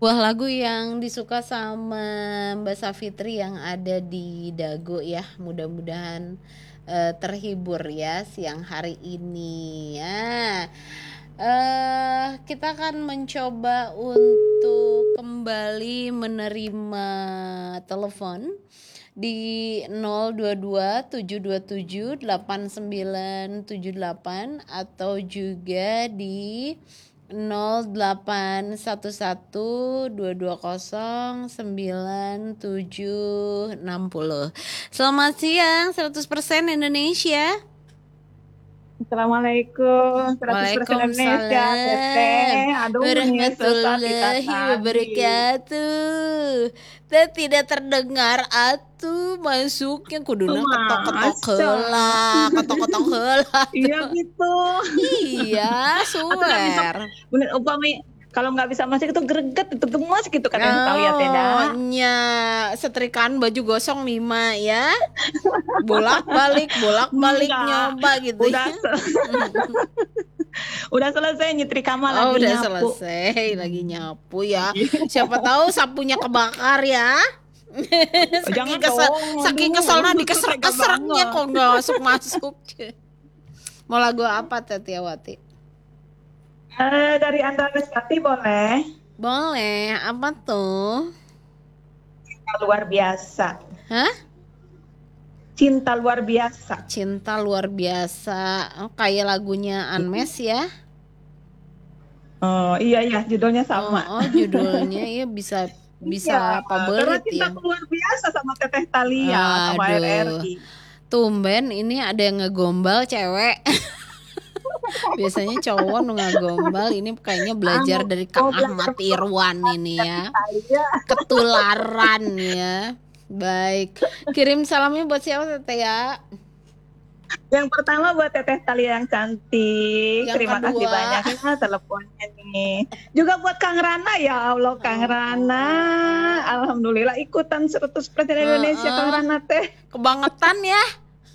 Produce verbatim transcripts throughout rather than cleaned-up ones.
Buah lagu yang disuka sama Mbak Safitri yang ada di Dago ya. Mudah-mudahan eh, terhibur ya siang hari ini ya. Eh kita akan mencoba untuk kembali menerima telepon di nol dua dua tujuh dua tujuh delapan sembilan tujuh delapan atau juga di nol delapan satu satu dua dua nol sembilan tujuh enam nol. Selamat siang seratus persen Indonesia. Assalamualaikum, seratus persen Indonesia, Teteh. Waalaikumsalam Aduh, nih sesat kita warahmatullahi tadi. wabarakatuh. Teh tidak terdengar atuh masuknya kuduna ketok-ketok Masa? heula, ketok-ketok heula Iya tuh. gitu. Iya, Atau nggak bisa, suwer. bener, upami kalau nggak bisa masuk itu greget, itu gemas gitu katanya kita lihat ya, Oh, dah. nya setrikaan baju gosong lima ya. Bolak-balik, bolak-balik Enggak, nyoba gitu udah ya. se- udah selesai nyetrika mah Oh, lagi udah nyapu. selesai lagi Hmm. nyapu ya. Siapa tahu sapunya kebakar ya. Oh, saking jangan kesel, dong, saking aduh, keselnya tega dikeser-kesernya banget. kok nggak masuk-masuk. Mau lagu apa Tetiawati? Eh, dari Andra Lestari boleh? Boleh, apa tuh? Luar biasa. Hah? Cinta luar biasa. Cinta luar biasa. Oh, kayak lagunya Unmesh ya. Oh iya ya, judulnya sama. Oh, oh judulnya ya bisa bisa Iya, karena favorit cinta ya. luar biasa sama Teteh Thalia, sama Aduh, R R I. tumben ini ada yang ngegombal cewek. Biasanya cowok nu ngagombal, ini kayaknya belajar Anu, dari mau Kang belajar Ahmad Irwan ini ya. Thalia. Ketularan ya. Baik, kirim salamnya buat siapa Teteh ya? Yang pertama buat Teteh Thalia yang cantik. Yang Terima kasih kedua, banyak ya teleponnya nih. Juga buat Kang Rana, ya Allah Kang oh, Rana. oh, oh. Alhamdulillah ikutan seratus persen Indonesia Kang Heeh. Rana teh. Kebangetan ya.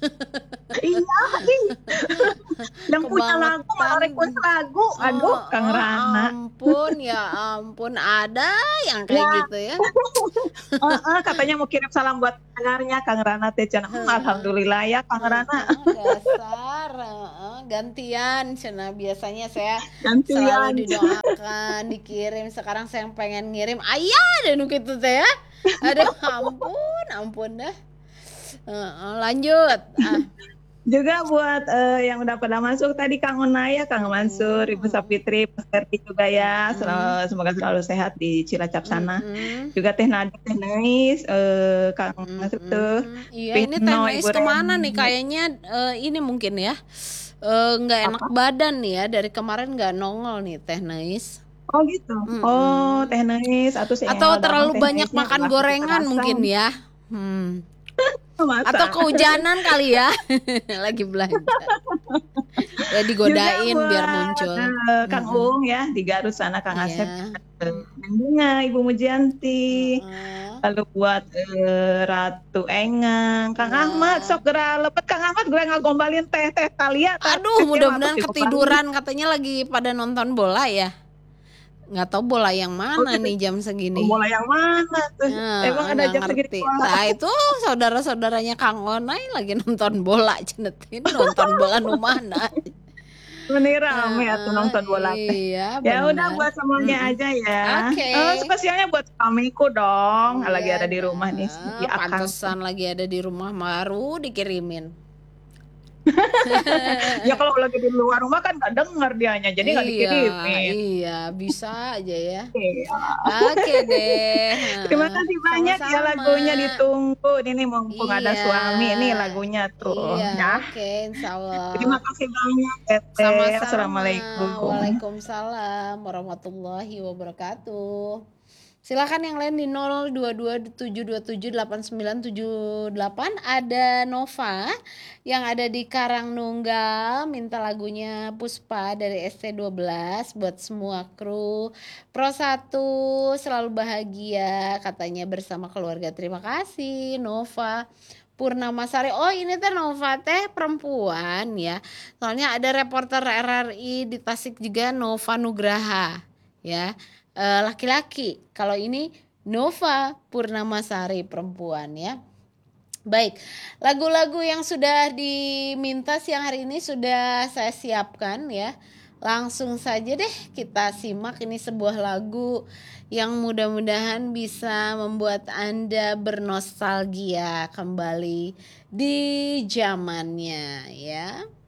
Iya, ih. Yang punya lagu malah Kebangetan. request lagu. Aduh, Oh, Kang oh, Rana. ampun ya ampun, ada yang kayak Ya, gitu ya. Heeh, katanya mau kirim salam buat pendengarnya Kang Rana teh cenah. Hmm, alhamdulillah ya Kang Rana. Heeh, dasar heeh, gantian cenah biasanya saya Gantian. selalu didoakan dikirim, sekarang saya pengen ngirim ayah dan gitu teh ya. Aduh ampun ampun dah. Heeh, lanjut ah. Juga buat eh, yang udah pada masuk tadi Kang Onaya, Kang Mansur, Ibu Sapitri, Mas Ferdi juga ya. Sel- Semoga selalu sehat di Cilacap sana. Mm-mm. Juga Teh Nadia, Teh Nais, eh, Kang Mansur tuh. Mm-mm. Iya, ini Teh Pino, Nais Ibu kemana nih? Reni. Kayaknya eh, ini mungkin ya eh, nggak enak Apa? badan nih ya, dari kemarin nggak nongol nih Teh Nais. Oh gitu. Mm-mm. Oh, Teh Nais atau si Atau Engel Damang terlalu Teh banyak Naisnya makan ulah gorengan kepanasan. mungkin ya. Hmm. Masa? Atau kehujanan kali ya, lagi belanja. Ya digodain Juga biar buat muncul. eh, Kang Mm-mm. Ung ya di Garut sana, Kang Asep, Iya. eh, Neng Bunga, Ibu Mujianti. Heeh. Lalu buat eh, Ratu Engang, Kang Nah. Ahmad, sok gera lepet Kang Ahmad gue ngagombalin teh teh Thalia. Aduh, mudah-mudahan ketiduran, katanya lagi pada nonton bola ya. Nggak tahu bola yang mana nih jam segini. Bola yang mana tuh? Ya, Emang ada nggak jam segini ngerti. bola? Nah itu saudara-saudaranya Kang Onai lagi nonton bola, cenetin nonton bola nu mana. Ini rame atuh nonton bola teh. Iya, Ya benar. udah buat semuanya Mm-mm. aja ya. Oke. Oh, spesialnya buat suamiku dong. Lagi Iya ada di rumah nih. dah, Di Akang. pantesan lagi ada di rumah, baru dikirimin. Ya kalau lagi di luar rumah kan nggak denger dianya, jadi nggak Iya, dikirimin. iya, bisa aja ya. Iya. Oke deh. Terima Heeh. kasih banyak ya, Sama-sama. lagunya ditunggu. Ini nih mumpung ada Iya. suami nih lagunya tuh. Iya, Ya. oke, insya Allah. Terima kasih banyak, Teteh. Sama-sama. Assalamualaikum. Waalaikumsalam warahmatullahi wabarakatuh. Silakan yang lain di nol dua dua tujuh dua tujuh delapan sembilan tujuh delapan. Ada Nova yang ada di Karangnunggal, minta lagunya Puspa dari S T dua belas buat semua kru Pro satu, selalu bahagia katanya bersama keluarga. Terima kasih Nova. Purnamasari, oh ini teh Nova teh perempuan ya. Soalnya ada reporter R R I di Tasik juga, Nova Nugraha ya. eh, laki-laki. Kalau ini Nova Purnamasari perempuan ya. Baik, lagu-lagu yang sudah diminta siang hari ini sudah saya siapkan ya. Langsung saja deh kita simak, ini sebuah lagu yang mudah-mudahan bisa membuat Anda bernostalgia kembali di zamannya ya.